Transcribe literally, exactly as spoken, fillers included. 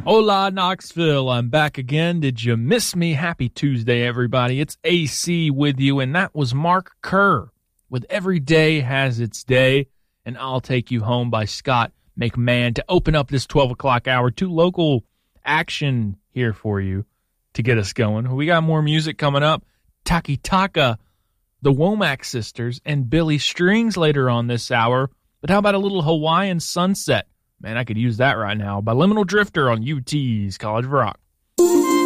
Hola, Knoxville. I'm back again. Did you miss me? Happy Tuesday, everybody. It's A C with you, and that was Mark Kerr with Every Day Has Its Day, and I'll Take You Home by Scott McMahon to open up this twelve o'clock hour. Two local action here for you to get us going. We got more music coming up. Taki Taka, the Womack Sisters, and Billy Strings later on this hour. But how about a little Hawaiian Sunset? Man, I could use that right now. By Liminal Drifter on U T's College of Rock.